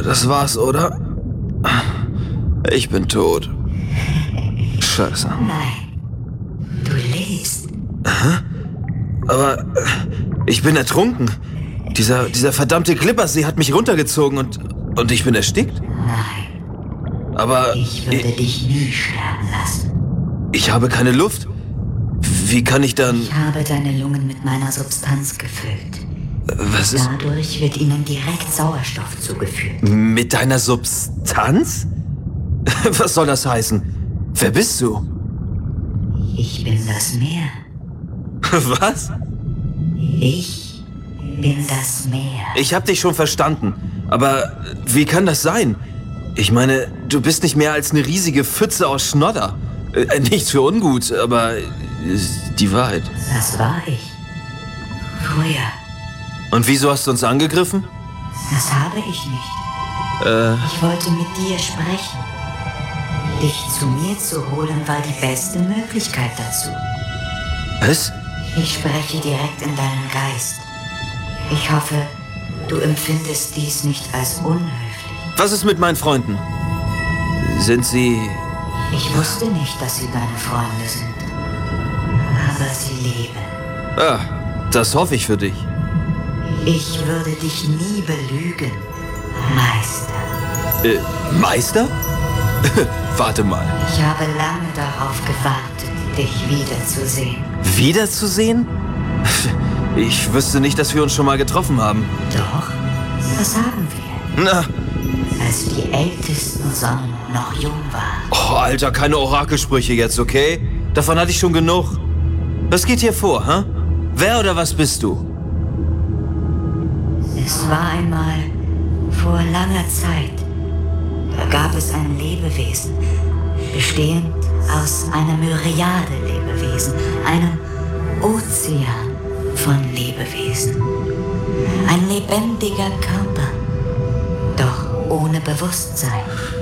Das war's, oder? Ich bin tot. Scheiße. Nein, du lebst. Aber ich bin ertrunken. Dieser verdammte Glippersee hat mich runtergezogen und ich bin erstickt? Nein, Aber ich würde dich nie sterben lassen. ich habe keine Luft. Wie kann ich dann... Ich habe deine Lungen mit meiner Substanz gefüllt. Was ist Dadurch wird ihnen direkt Sauerstoff zugeführt. mit deiner Substanz? Was soll das heißen? Wer bist du? Ich bin das Meer. Was? Ich bin das Meer. Ich hab dich schon verstanden. Aber wie kann das sein? Ich meine, du bist nicht mehr als eine riesige Pfütze aus Schnodder. Nichts für ungut, aber ist die Wahrheit. Das war ich. Früher. Und wieso hast du uns angegriffen? Das habe ich nicht. Ich wollte mit dir sprechen. Dich zu mir zu holen war die beste Möglichkeit dazu. Was? Ich spreche direkt in deinen Geist. Ich hoffe, du empfindest dies nicht als unhöflich. Was ist mit meinen Freunden? Sind sie... Ich wusste nicht, dass sie deine Freunde sind. Aber sie leben. Ah, das hoffe ich für dich. Ich würde dich nie belügen, Meister. Meister? Warte mal. Ich habe lange darauf gewartet, dich wiederzusehen. Wiederzusehen? Ich wüsste nicht, dass wir uns schon mal getroffen haben. Doch, das haben wir. Na, Als die ältesten Sonnen noch jung waren. oh, Alter, keine Orakelsprüche jetzt, okay? Davon hatte ich schon genug. Was geht hier vor, hä? Wer oder was bist du? Es war einmal vor langer Zeit. Da gab es ein Lebewesen, bestehend aus einer Myriade Lebewesen, einem Ozean von Lebewesen. Ein lebendiger Körper, doch ohne Bewusstsein.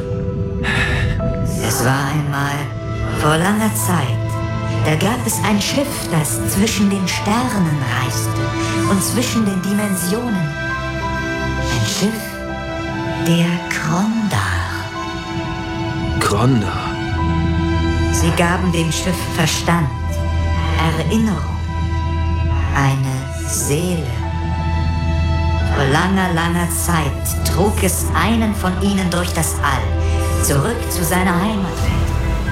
Es war einmal vor langer Zeit, da gab es ein Schiff, das zwischen den Sternen reiste und zwischen den Dimensionen. Ein Schiff der Krondar. Gronda. Sie gaben dem Schiff Verstand, Erinnerung, eine Seele. Vor langer, langer Zeit trug es einen von ihnen durch das All, zurück zu seiner Heimatwelt.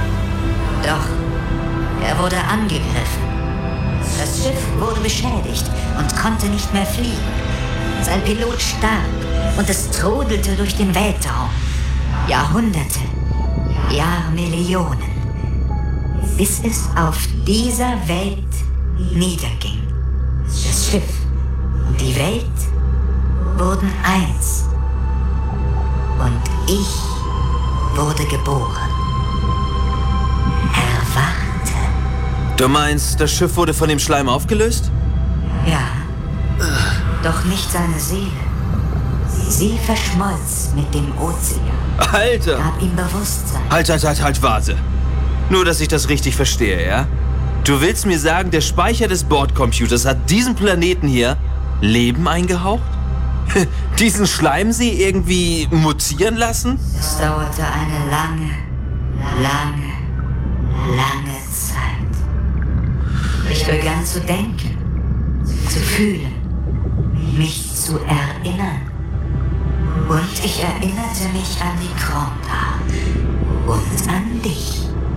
Doch er wurde angegriffen. Das Schiff wurde beschädigt und konnte nicht mehr fliegen. Sein Pilot starb und es trudelte durch den Weltraum. Jahrhunderte, Jahrmillionen, bis es auf dieser Welt niederging. Das Schiff und die Welt wurden eins. Und ich wurde geboren. Erwachte. Du meinst, das Schiff wurde von dem Schleim aufgelöst? Ja, doch nicht seine Seele. Sie verschmolz mit dem Ozean, Alter! gab ihm Bewusstsein. Halt, warte. Nur, dass ich das richtig verstehe, ja? Du willst mir sagen, der Speicher des Bordcomputers hat diesem Planeten hier Leben eingehaucht? Diesen Schleimsee irgendwie mutieren lassen? Es dauerte eine lange, lange, lange Zeit. Ich begann zu denken, zu fühlen, mich zu erinnern. Und ich erinnerte mich an die Krompa und an dich.